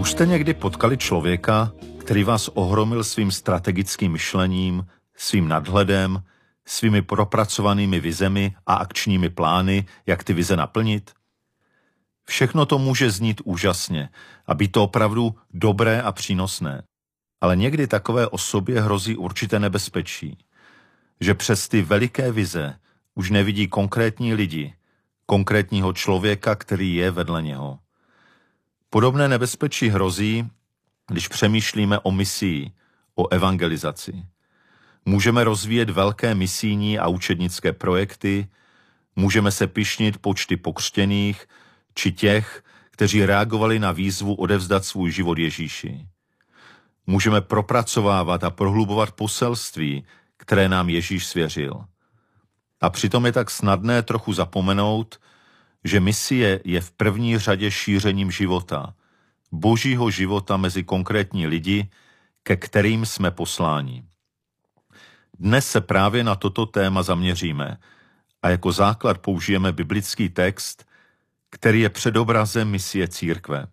Už jste někdy potkali člověka, který vás ohromil svým strategickým myšlením, svým nadhledem, svými propracovanými vizemi a akčními plány, jak ty vize naplnit? Všechno to může znít úžasně a být to opravdu dobré a přínosné. Ale někdy takové osobě hrozí určité nebezpečí, že přes ty veliké vize už nevidí konkrétní lidi, konkrétního člověka, který je vedle něho. Podobné nebezpečí hrozí, když přemýšlíme o misii, o evangelizaci. Můžeme rozvíjet velké misijní a učednické projekty, můžeme se pyšnit počty pokřtěných či těch, kteří reagovali na výzvu odevzdat svůj život Ježíši. Můžeme propracovávat a prohlubovat poselství, které nám Ježíš svěřil. A přitom je tak snadné trochu zapomenout, že misie je v první řadě šířením života, božího života mezi konkrétní lidi, ke kterým jsme posláni. Dnes se právě na toto téma zaměříme a jako základ použijeme biblický text, který je předobrazem misie církve.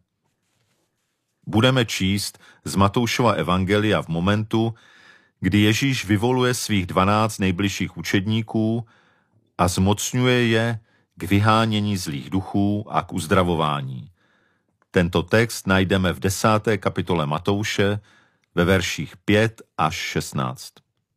Budeme číst z Matoušova evangelia v momentu, kdy Ježíš vyvoluje svých 12 nejbližších učedníků a zmocňuje je k vyhánění zlých duchů a k uzdravování. Tento text najdeme v 10. kapitole Matouše ve verších 5 až 16.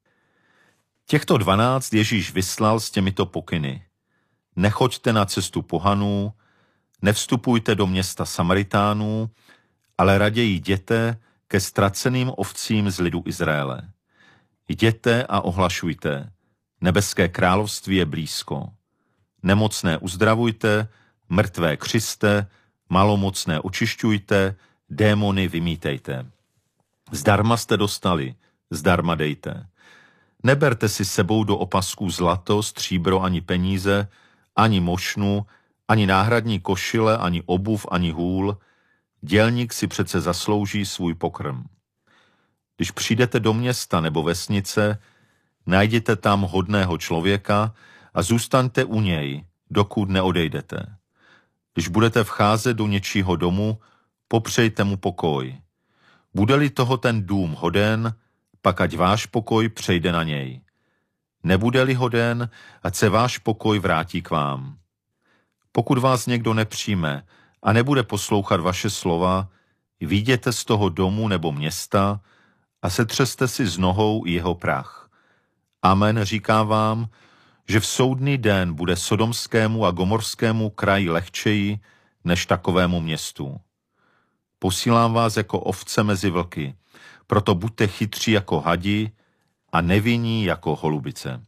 Těchto 12 Ježíš vyslal s těmito pokyny. Nechoďte na cestu pohanů, nevstupujte do města Samaritánů, ale raději jděte ke ztraceným ovcím z lidu Izraele. Jděte a ohlašujte, nebeské království je blízko. Nemocné uzdravujte, mrtvé křiste, malomocné očišťujte, démony vymítejte. Zdarma jste dostali, zdarma dejte. Neberte si sebou do opasků zlato, stříbro ani peníze, ani mošnu, ani náhradní košile, ani obuv, ani hůl. Dělník si přece zaslouží svůj pokrm. Když přijdete do města nebo vesnice, najděte tam hodného člověka a zůstaňte u něj, dokud neodejdete. Když budete vcházet do něčího domu, popřejte mu pokoj. Bude-li toho ten dům hoden, pak ať váš pokoj přejde na něj. Nebude-li hoden, ať se váš pokoj vrátí k vám. Pokud vás někdo nepřijme a nebude poslouchat vaše slova, vyjděte z toho domu nebo města a setřeste si s nohou jeho prach. Amen, říkám vám, že v soudný den bude sodomskému a gomorskému kraji lehčeji než takovému městu. Posílám vás jako ovce mezi vlky, proto buďte chytří jako hadi a nevinní jako holubice.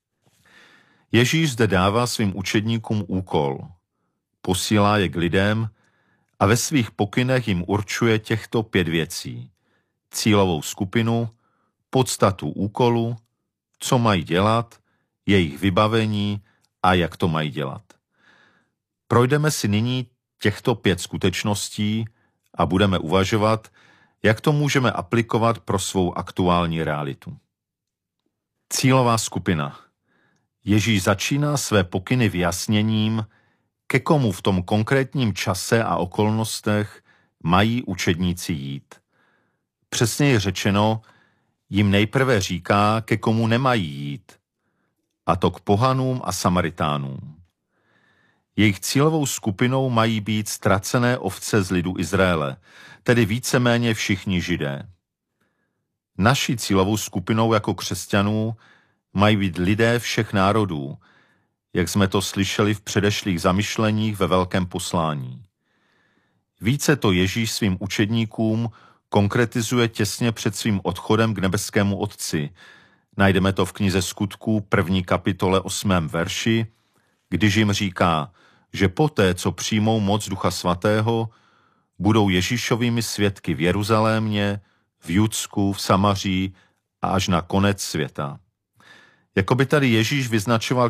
Ježíš zde dává svým učedníkům úkol. Posílá je k lidem a ve svých pokynech jim určuje těchto 5 věcí. Cílovou skupinu, podstatu úkolu, co mají dělat, jejich vybavení a jak to mají dělat. Projdeme si nyní těchto 5 skutečností a budeme uvažovat, jak to můžeme aplikovat pro svou aktuální realitu. Cílová skupina. Ježíš začíná své pokyny vyjasněním, ke komu v tom konkrétním čase a okolnostech mají učedníci jít. Přesněji řečeno, jim nejprve říká, ke komu nemají jít, a to k pohanům a Samaritánům. Jejich cílovou skupinou mají být ztracené ovce z lidu Izraele, tedy víceméně všichni Židé. Naší cílovou skupinou jako křesťanů mají být lidé všech národů, jak jsme to slyšeli v předešlých zamyšleních ve velkém poslání. Více to Ježíš svým učedníkům konkretizuje těsně před svým odchodem k nebeskému Otci. Najdeme to v knize Skutků 1. kapitole 8. verši, když jim říká, že poté, co přijmou moc Ducha Svatého, budou Ježíšovými svědky v Jeruzalémě, v Judsku, v Samaří a až na konec světa. Jakoby tady Ježíš vyznačoval